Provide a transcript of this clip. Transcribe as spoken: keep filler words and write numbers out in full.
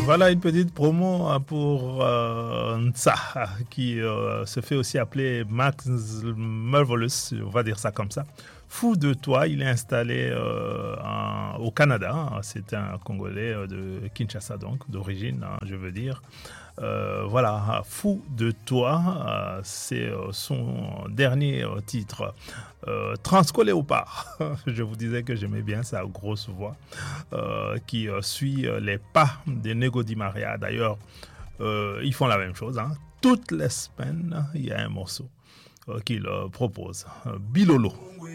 Voilà une petite promo pour euh, Nsa, qui euh, se fait aussi appeler Max Marvelous, on va dire ça comme ça. Fou de toi, il est installé euh, en- au Canada. C'est un Congolais euh, de Kinshasa, donc d'origine, hein, je veux dire. Euh, voilà, Fou de toi, euh, c'est euh, son dernier euh, titre. Euh, Transcoléopard, je vous disais que j'aimais bien sa grosse voix, euh, qui euh, suit euh, les pas de Nego Di Maria. D'ailleurs, euh, ils font la même chose, hein. Toutes les semaines, il y a un morceau euh, qu'il euh, propose. Euh, Bilolo.